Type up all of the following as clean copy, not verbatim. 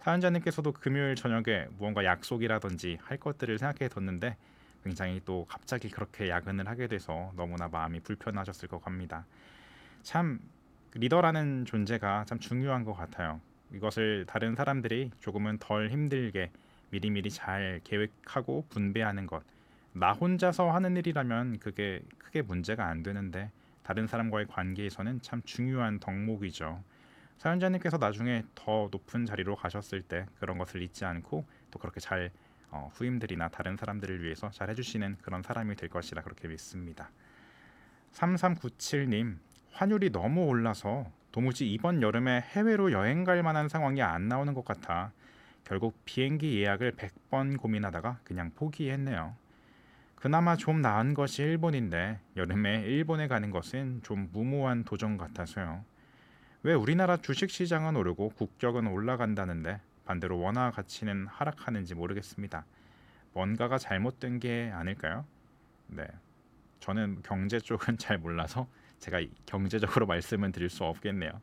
사연자님께서도 금요일 저녁에 무언가 약속이라든지 할 것들을 생각해 뒀는데 굉장히 또 갑자기 그렇게 야근을 하게 돼서 너무나 마음이 불편하셨을 것 같습니다. 참 리더라는 존재가 참 중요한 것 같아요. 이것을 다른 사람들이 조금은 덜 힘들게 미리미리 잘 계획하고 분배하는 것. 나 혼자서 하는 일이라면 그게 크게 문제가 안 되는데 다른 사람과의 관계에서는 참 중요한 덕목이죠. 사연자님께서 나중에 더 높은 자리로 가셨을 때 그런 것을 잊지 않고 또 그렇게 잘 후임들이나 다른 사람들을 위해서 잘 해주시는 그런 사람이 될 것이라 그렇게 믿습니다. 3397님, 환율이 너무 올라서 도무지 이번 여름에 해외로 여행 갈 만한 상황이 안 나오는 것 같아 결국 비행기 예약을 100번 고민하다가 그냥 포기했네요. 그나마 좀 나은 것이 일본인데 여름에 일본에 가는 것은 좀 무모한 도전 같아서요. 왜 우리나라 주식시장은 오르고 국격은 올라간다는데 반대로 원화 가치는 하락하는지 모르겠습니다. 뭔가가 잘못된 게 아닐까요? 네, 저는 경제 쪽은 잘 몰라서 제가 경제적으로 말씀은 드릴 수 없겠네요.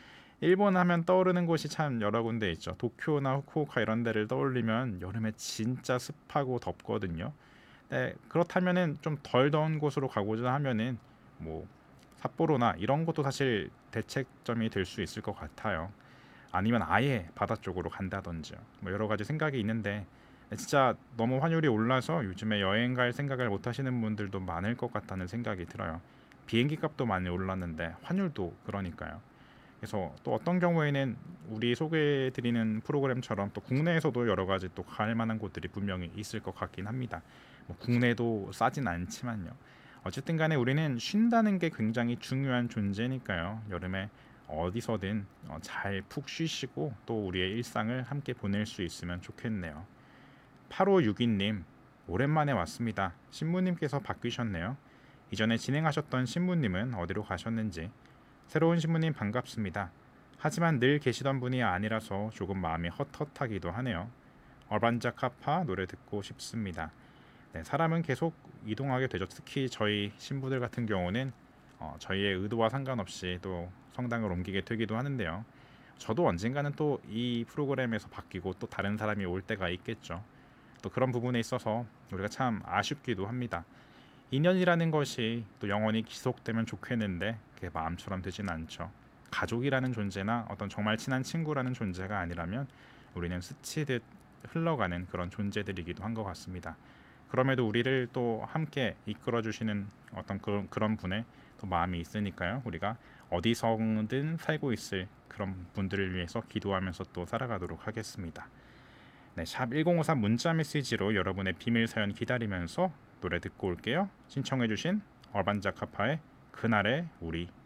일본 하면 떠오르는 곳이 참 여러 군데 있죠. 도쿄나 후쿠오카 이런 데를 떠올리면 여름에 진짜 습하고 덥거든요. 네, 그렇다면은 좀 덜 더운 곳으로 가고자 하면은 뭐 삿포로나 이런 것도 사실 대책점이 될 수 있을 것 같아요. 아니면 아예 바다 쪽으로 간다든지 뭐 여러 가지 생각이 있는데 진짜 너무 환율이 올라서 요즘에 여행 갈 생각을 못 하시는 분들도 많을 것 같다는 생각이 들어요. 비행기 값도 많이 올랐는데 환율도 그러니까요. 그래서 또 어떤 경우에는 우리 소개해드리는 프로그램처럼 또 국내에서도 여러 가지 또 갈 만한 곳들이 분명히 있을 것 같긴 합니다. 뭐 국내도 싸진 않지만요. 어쨌든 간에 우리는 쉰다는 게 굉장히 중요한 존재니까요. 여름에 어디서든 잘 푹 쉬시고 또 우리의 일상을 함께 보낼 수 있으면 좋겠네요. 8562님, 오랜만에 왔습니다. 신부님께서 바뀌셨네요. 이전에 진행하셨던 신부님은 어디로 가셨는지. 새로운 신부님 반갑습니다. 하지만 늘 계시던 분이 아니라서 조금 마음이 헛헛하기도 하네요. 얼반자카파 노래 듣고 싶습니다. 네, 사람은 계속 이동하게 되죠. 특히 저희 신부들 같은 경우는 저희의 의도와 상관없이 또 성당을 옮기게 되기도 하는데요. 저도 언젠가는 또 이 프로그램에서 바뀌고 또 다른 사람이 올 때가 있겠죠. 또 그런 부분에 있어서 우리가 참 아쉽기도 합니다. 인연이라는 것이 또 영원히 지속되면 좋겠는데 그게 마음처럼 되진 않죠. 가족이라는 존재나 어떤 정말 친한 친구라는 존재가 아니라면 우리는 스치듯 흘러가는 그런 존재들이기도 한 것 같습니다. 그럼에도 우리를 또 함께 이끌어 주시는 어떤 그런 분의 또 마음이 있으니까요. 우리가 어디서든 살고 있을 그런 분들을 위해서 기도하면서 또 살아가도록 하겠습니다. 네, 샵 1053 문자 메시지로 여러분의 비밀 사연 기다리면서 노래 듣고 올게요. 신청해주신 얼반자카파의 그날의 우리.